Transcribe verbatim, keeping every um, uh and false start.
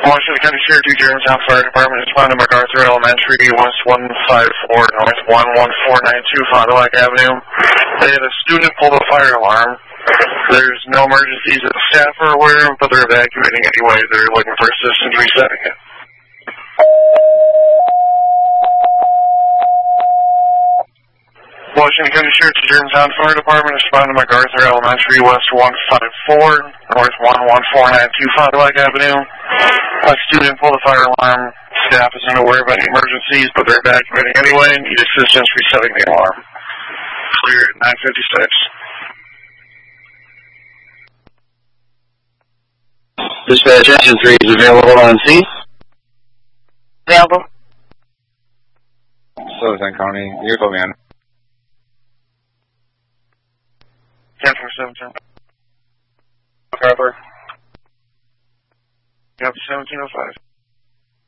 Washington County Sheriff, two Germantown Fire Department, responding to MacArthur Elementary, West one five four, North one one four nine two, Fond du Lac Avenue. They had a student pull the fire alarm. There's no emergencies that the staff are aware of, but they're evacuating anyway. They're looking for assistance resetting it. Washington County Sheriff, Germantown Fire Department, responding to MacArthur Elementary, West one five four, North one one four nine two, Fond du Lac Avenue. A student pulled the fire alarm. Staff isn't aware of any emergencies, but they're evacuating anyway. Need assistance resetting the alarm. Clear at nine fifty-six. Dispatch engine three is available on scene. Available. Southern County, you go, man. ten four seven ten. MacArthur. Yep, seventeen oh five.